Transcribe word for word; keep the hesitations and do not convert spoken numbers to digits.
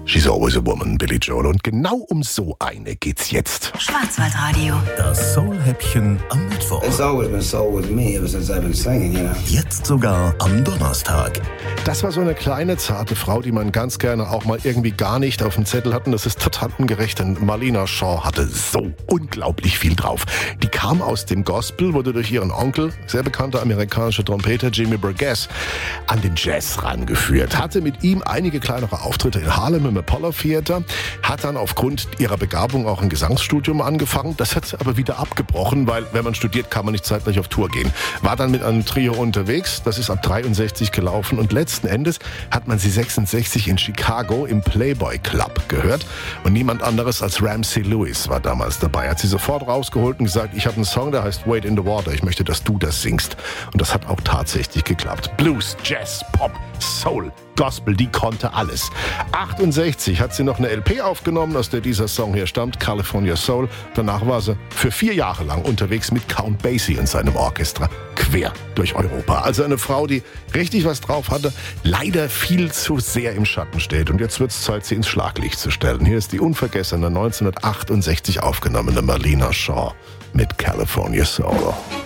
She's Always a Woman, Billy Joel. Und genau um so eine geht's jetzt. Schwarzwaldradio. Das Soul-Häppchen am Mittwoch. It's always been soul with me ever since I've been singing, you know. Jetzt sogar am Donnerstag. Das war so eine kleine, zarte Frau, die man ganz gerne auch mal irgendwie gar nicht auf dem Zettel hatten. Das ist total ungerecht, denn Marlena Shaw hatte so unglaublich viel drauf. Die kam aus dem Gospel, wurde durch ihren Onkel, sehr bekannter amerikanischer Trompeter Jimmy Burgess, an den Jazz rangeführt. Hatte mit ihm einige kleinere Auftritte in Harlem im Apollo Theater, hat dann aufgrund ihrer Begabung auch ein Gesangsstudium angefangen. Das hat sie aber wieder abgebrochen, weil wenn man studiert, kann man nicht zeitgleich auf Tour gehen. War dann mit einem Trio unterwegs, das ist ab dreiundsechzig gelaufen und letzten Endes hat man sie sechsundsechzig in Chicago im Playboy Club gehört und niemand anderes als Ramsey Lewis war damals dabei. Hat sie sofort rausgeholt und gesagt, ich habe einen Song, der heißt Wade in the Water, ich möchte, dass du das singst. Und das hat auch tatsächlich geklappt. Blues, Jazz, Pop, Soul, Gospel, die konnte alles. achtundsechzig hat sie noch eine L P aufgenommen, aus der dieser Song hier stammt, California Soul. Danach war sie für vier Jahre lang unterwegs mit Count Basie und seinem Orchester quer durch Europa. Also eine Frau, die richtig was drauf hatte, leider viel zu sehr im Schatten steht. Und jetzt wird es Zeit, sie ins Schlaglicht zu stellen. Hier ist die unvergessene neunzehnhundertachtundsechzig aufgenommene Marlena Shaw mit California Soul.